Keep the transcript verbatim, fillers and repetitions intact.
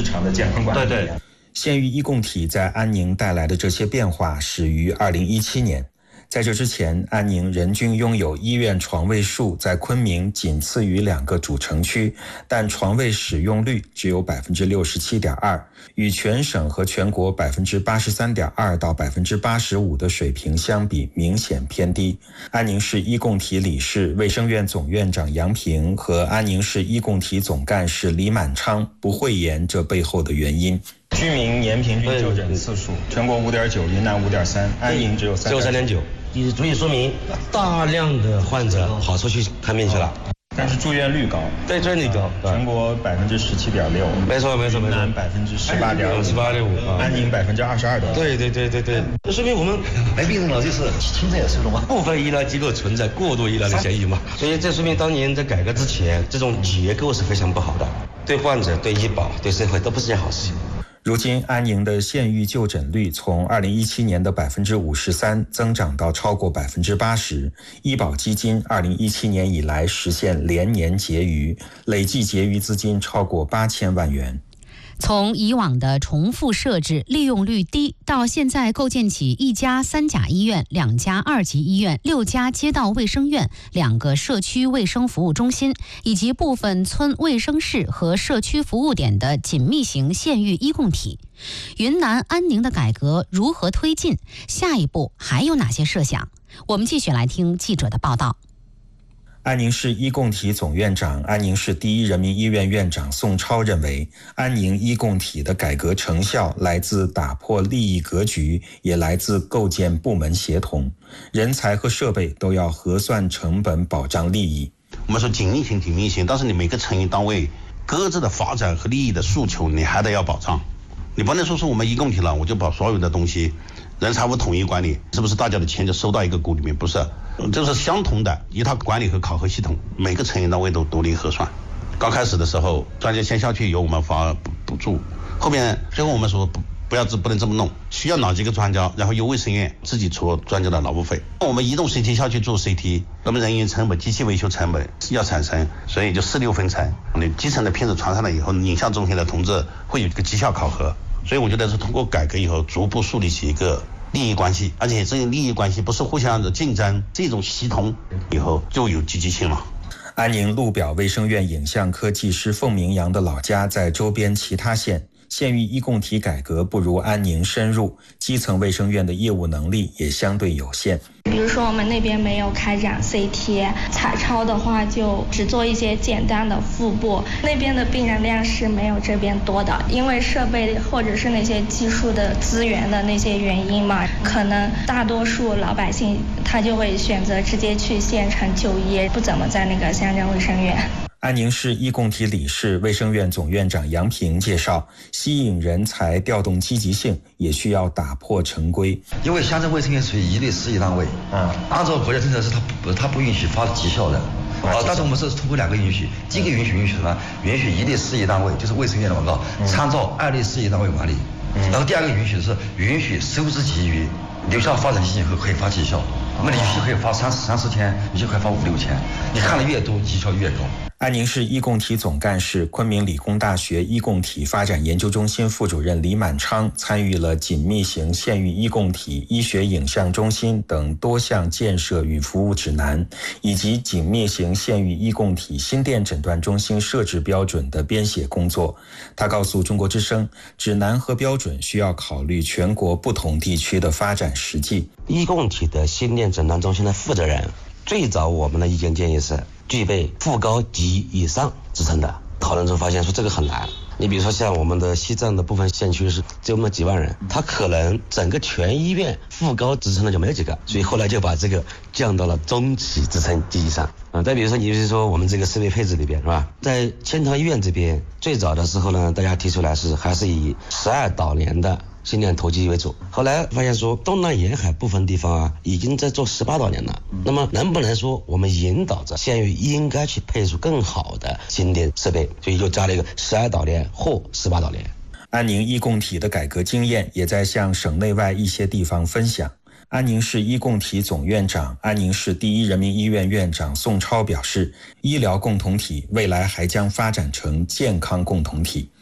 日常的健康管理。 对对。 县域医共体在安宁带来的这些变化始于二零一七年。在这之前，安宁人均拥有医院床位数在昆明仅次于两个主城区，但床位使用率只有 百分之六十七点二， 与全省和全国 百分之八十三点二 到 百分之八十五 的水平相比明显偏低。安宁市医共体理事、卫生院总院长杨平和安宁市医共体总干事李满昌不讳言这背后的原因。 居民年平均就诊次数，全国 五点九， 云南 五点三， 安宁只有三点九，也足以说明大量的患者跑出去看病去了。 但是住院率高， 对，住院率高， 全国 百分之十七点六， 没错没错没错， 云南 百分之十八点五， 十八点五， 安宁 百分之二十二点五。 对对对对对，这说明我们没病了，就是轻者也是了吗？ 部分医疗机构存在过度医疗的嫌疑嘛，所以这说明当年在改革之前，这种结构是非常不好的，对患者、对医保、对社会都不是件好事情。 如今，安宁的县域就诊率从二零一七年的 百分之五十三 增长到超过 百分之八十， 医保基金二零一七年以来实现连年结余，累计结余资金超过八千万元。 从以往的重复设置、利用率低，到现在构建起一家三甲医院、两家二级医院、六家街道卫生院、两个社区卫生服务中心，以及部分村卫生室和社区服务点的紧密型县域医共体。云南安宁的改革如何推进？下一步还有哪些设想？我们继续来听记者的报道。 安宁市医共体总院长、安宁市第一人民医院院长宋超认为，安宁医共体的改革成效来自打破利益格局，也来自构建部门协同，人才和设备都要核算成本，保障利益。 我们说紧密型、紧密型，但是你每个成员单位各自的发展和利益的诉求，你还得要保障。你不能说是我们医共体了，我就把所有的东西人财务统一管理，是不是大家的钱就收到一个股里面？不是，这是相同的一套管理和考核系统，每个成员单位都独立核算。刚开始的时候，专家先下去由我们发补助，后面最后我们说不不要不能这么弄，需要哪几个专家，然后由卫生院自己出专家的劳务费。我们移动 C T 下去做 C T， 那么人员成本、机器维修成本要产生，所以就四六分成。你基层的片子传上来以后，影像中心的同志会有一个绩效考核。所以我觉得是通过改革以后，逐步树立起一个利益关系，而且这个利益关系不是互相的竞争，这种系统以后就有积极性了。 安宁路表卫生院影像科技师凤明阳的老家在周边其他县，县域医共体改革不如安宁深入，基层卫生院的业务能力也相对有限。 比如说我们那边没有开展 C T， 彩超的话就只做一些简单的腹部，那边的病人量是没有这边多的，因为设备或者是那些技术的资源的那些原因嘛，可能大多数老百姓他就会选择直接去县城就医，不怎么在那个乡镇卫生院。 安宁市医共体理事、卫生院总院长杨平介绍，吸引人才、调动积极性，也需要打破陈规。 因为乡镇卫生院属于一类事业单位，嗯，按照国家政策是它不它不允许发绩效的，啊，但是我们是通过两个允许，第一个允许允许什么？允许一类事业单位，就是卫生院的广告，参照二类事业单位管理。然后第二个允许是允许收支结余，留下发展基金后可以发绩效。那么你有些可以发三三四千，有些可以发五六千，你看的越多，绩效越高。 安宁市医共体总干事、昆明理工大学医共体发展研究中心副主任李满昌参与了紧密型县域医共体医学影像中心等多项建设与服务指南，以及紧密型县域医共体心电诊断中心设置标准的编写工作。他告诉中国之声，指南和标准需要考虑全国不同地区的发展实际。 医共体的心电诊断中心的负责人，最早我们的意见建议是具备副高级以上职称的。讨论中发现说这个很难，你比如说像我们的西藏的部分县区是只有那么几万人，他可能整个全医院副高职称的就没有几个，所以后来就把这个降到了中级职称及以上。啊，再比如说你比如说我们这个设备配置里边是吧，在千条医院这边最早的时候呢，大家提出来是还是以十二导联的心电投机为主，后来发现说东南沿海部分地方啊已经在做十八导联了，那么能不能说我们引导着县域应该去配出更好的心电设备，所以就加了一个十二导联或十八导联。 安宁医共体的改革经验也在向省内外一些地方分享。安宁市医共体总院长、安宁市第一人民医院院长宋超表示，医疗共同体未来还将发展成健康共同体。